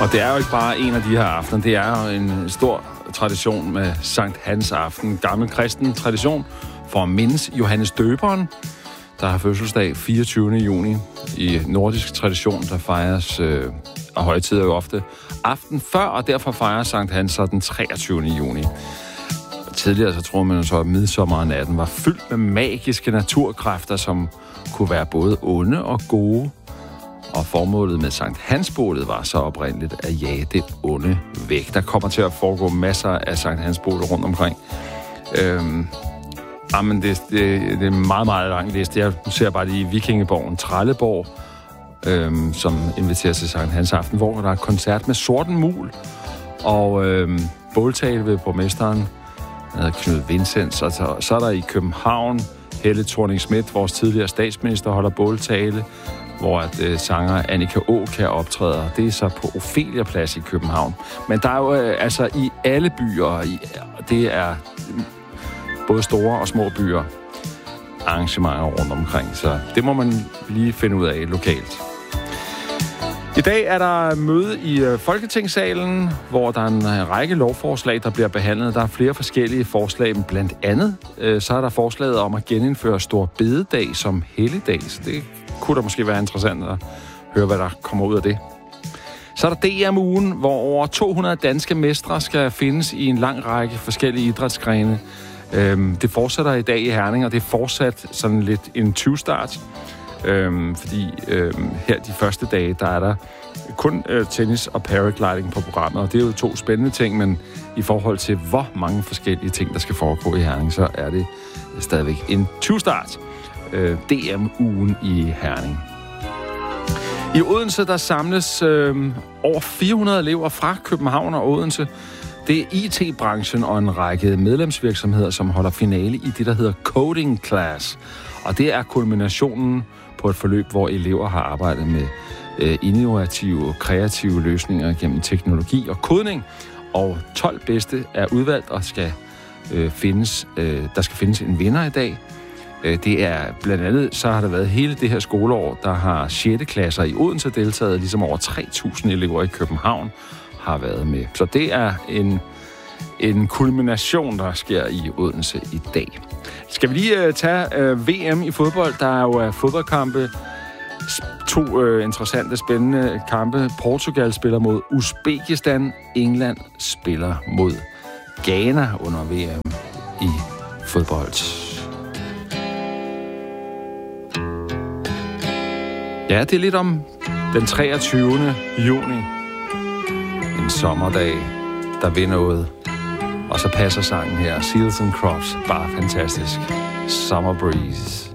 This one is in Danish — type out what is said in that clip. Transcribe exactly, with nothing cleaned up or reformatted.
Og det er jo ikke bare en af de her aftener. Det er jo en stor tradition med Sankt Hans aften. Gammel kristen tradition for at mindes Johannes Døberen, der har fødselsdag fireogtyvende juni. I nordisk tradition, der fejres øh, og højtider jo ofte aften før, og derfor fejrer Sankt Hans så den treogtyvende juni. Tidligere så tror man så, at midsommernatten var fyldt med magiske naturkræfter, som kunne være både onde og gode. Og formålet med Sankt Hans-bålet var så oprindeligt at jage det onde væk. Der kommer til at foregå masser af Sankt Hans-bålet rundt omkring. Øhm, jamen, det, det, det er en meget, meget lang liste. Jeg ser bare det i Vikingeborgen Trelleborg, øhm, som inviterer til Sankt Hans aften, hvor der er koncert med Sorten Mul og øhm, båltale ved borgmesteren, der hedder Knud Vincents. Og så, så er der i København Helle Thorning-Schmidt, vores tidligere statsminister, holder båltale, hvor at øh, sanger Annika Aakjær optræder. Det er så på Ophelia Plads i København. Men der er jo øh, altså i alle byer, i, det er både store og små byer, arrangementer rundt omkring. Så det må man lige finde ud af lokalt. I dag er der møde i øh, Folketingssalen, hvor der er en række lovforslag, der bliver behandlet. Der er flere forskellige forslag, men blandt andet øh, så er der forslaget om at genindføre Store Bededag som helligdag. Så det kunne da måske være interessant at høre, hvad der kommer ud af det. Så er der D M-ugen, hvor over to hundrede danske mestre skal findes i en lang række forskellige idrætsgrene. Øhm, det fortsætter i dag i Herning, og det er fortsat sådan lidt en tyve-start. Øhm, fordi øhm, her de første dage, der er der kun øh, tennis og paragliding på programmet, og det er jo to spændende ting, men i forhold til hvor mange forskellige ting, der skal foregå i Herning, så er det stadigvæk en tyve-start. Øh, D M-ugen i Herning. I Odense, der samles øh, over fire hundrede elever fra København og Odense. Det er I T-branchen og en række medlemsvirksomheder, som holder finale i det, der hedder Coding Class. Og det er kulminationen på et forløb, hvor elever har arbejdet med øh, innovative og kreative løsninger gennem teknologi og kodning. Og tolv bedste er udvalgt og skal øh, findes, øh, der skal findes en vinder i dag. Øh, det er blandt andet, så har der været hele det her skoleår, der har sjette klasser i Odense deltaget, ligesom over tre tusind elever i København har været med. Så det er en, en kulmination, der sker i Odense i dag. Skal vi lige uh, tage uh, V M i fodbold? Der er jo uh, fodboldkampe. To uh, interessante, spændende kampe. Portugal spiller mod Uzbekistan. England spiller mod Ghana under V M i fodbold. Ja, det er lidt om den treogtyvende juni. En sommerdag, der vil noget. Og så passer sangen her, Seals and Crofts, bare fantastisk. Summer Breeze.